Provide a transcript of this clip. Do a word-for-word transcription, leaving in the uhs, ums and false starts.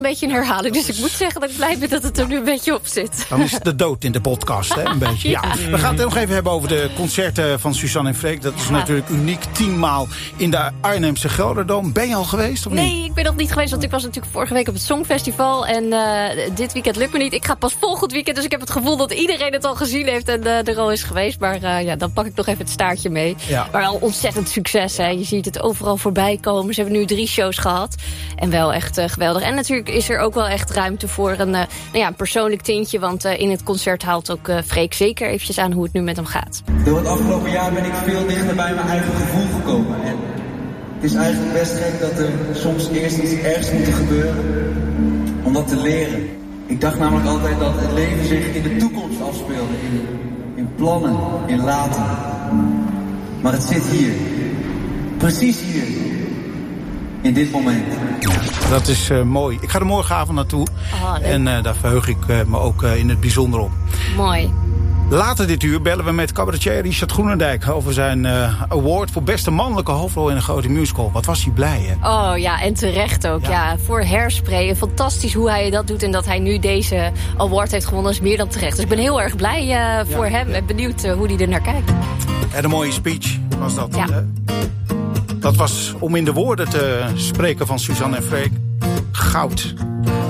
Een beetje een herhaling, dus ik moet zeggen dat ik blij ben dat het er nu een beetje op zit. Dan is het de dood in de podcast, hè? Een beetje. Ja. We gaan het nog even hebben over de concerten van Suzanne en Freek. Dat is ja. natuurlijk uniek. Tienmaal in de Arnhemse Gelderdoom. Ben je al geweest of niet? Nee, ik ben nog niet geweest, want ik was natuurlijk vorige week op het Songfestival. En uh, dit weekend lukt me niet. Ik ga pas volgend weekend, dus ik heb het gevoel dat iedereen het al gezien heeft en uh, er al is geweest. Maar uh, ja, dan pak ik nog even het staartje mee. Ja. Maar wel ontzettend succes, hè. Je ziet het overal voorbij komen. Ze hebben nu drie shows gehad. En wel echt uh, geweldig. En natuurlijk is er ook wel echt ruimte voor een, uh, nou ja, een persoonlijk tintje. Want uh, in het concert haalt ook uh, Freek zeker eventjes aan hoe het nu met hem gaat. Door het afgelopen jaar ben ik veel dichter bij mijn eigen gevoel gekomen. En het is eigenlijk best gek dat er soms eerst iets ergs moet gebeuren om dat te leren. Ik dacht namelijk altijd dat het leven zich in de toekomst afspeelde. In, in plannen, in laten. Maar het zit hier. Precies hier. In dit moment. Dat is uh, mooi. Ik ga er morgenavond naartoe. Oh, en uh, daar verheug ik uh, me ook uh, in het bijzonder op. Mooi. Later dit uur bellen we met cabaretier Richard Groenendijk over zijn uh, award voor beste mannelijke hoofdrol in een grote musical. Wat was hij blij, hè? Oh ja, en terecht ook. Ja. ja voor Hairspray. Fantastisch hoe hij dat doet en dat hij nu deze award heeft gewonnen is meer dan terecht. Dus ik ben heel erg blij uh, voor ja, hem ja. en benieuwd uh, hoe hij er naar kijkt. En een mooie speech was dat. Ja. Uh, dat was om in de woorden te spreken van Suzanne en Freek. Goud.